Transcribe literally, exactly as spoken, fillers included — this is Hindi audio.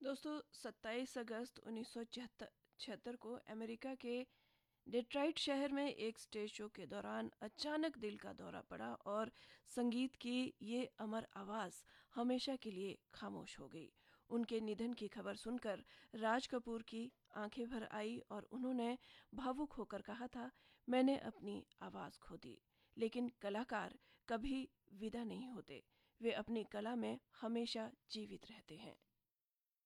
दोस्तों, सत्ताईस अगस्त उन्नीस सौ छिहत्तर को अमेरिका के डेट्रॉइट शहर में एक स्टेज शो के दौरान अचानक दिल का दौरा पड़ा और संगीत की ये अमर आवाज़ हमेशा के लिए खामोश हो गई। उनके निधन की खबर सुनकर राज कपूर की आंखें भर आई और उन्होंने भावुक होकर कहा था, मैंने अपनी आवाज़ खो दी, लेकिन कलाकार कभी विदा नहीं होते। वे अपनी कला में हमेशा जीवित रहते हैं।